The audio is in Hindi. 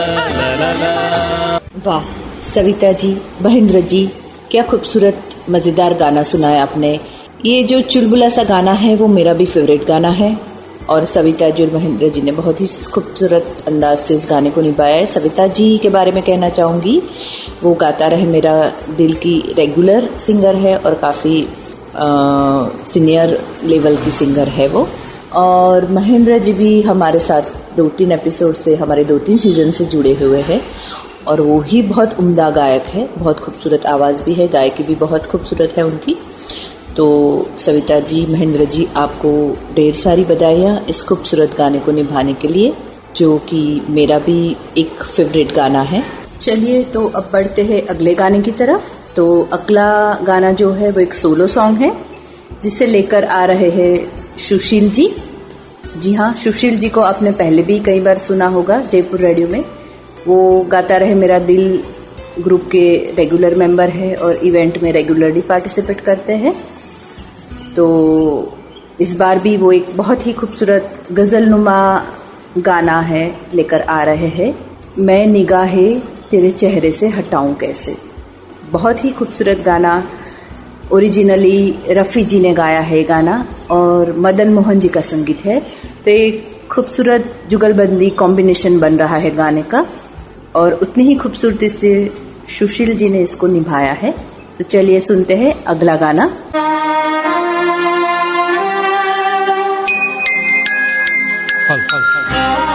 वाह सविता जी, महेंद्र जी, क्या खूबसूरत मजेदार गाना सुनाया आपने। ये जो चुलबुला सा गाना है वो मेरा भी फेवरेट गाना है और सविता जी और महेंद्र जी ने बहुत ही खूबसूरत अंदाज से इस गाने को निभाया है। सविता जी के बारे में कहना चाहूंगी, वो गाता रहे मेरा दिल की रेगुलर सिंगर है और काफी सीनियर लेवल की सिंगर है वो। और महेंद्र जी भी हमारे साथ 2-3 एपिसोड से, हमारे 2-3 सीजन से जुड़े हुए हैं और वो ही बहुत उम्दा गायक है, बहुत खूबसूरत आवाज़ भी है, गायकी भी बहुत खूबसूरत है उनकी। तो सविता जी, महेंद्र जी, आपको ढेर सारी बधाइयाँ इस खूबसूरत गाने को निभाने के लिए, जो कि मेरा भी एक फेवरेट गाना है। चलिए तो अब बढ़ते हैं अगले गाने की तरफ। तो अगला गाना जो है वो एक सोलो सॉन्ग है जिसे लेकर आ रहे हैं सुशील जी। जी हाँ, सुशील जी को आपने पहले भी कई बार सुना होगा जयपुर रेडियो में। वो गाता रहे मेरा दिल ग्रुप के रेगुलर मेंबर है और इवेंट में रेगुलरली पार्टिसिपेट करते हैं। तो इस बार भी वो एक बहुत ही खूबसूरत गजलनुमा गाना है लेकर आ रहे हैं, मैं निगाहें तेरे चेहरे से हटाऊं कैसे। बहुत ही खूबसूरत गाना, ओरिजिनली रफ़ी जी ने गाया है गाना और मदन मोहन जी का संगीत है। तो एक खूबसूरत जुगलबंदी कॉम्बिनेशन बन रहा है गाने का और उतनी ही खूबसूरती से सुशील जी ने इसको निभाया है। तो चलिए सुनते हैं अगला गाना।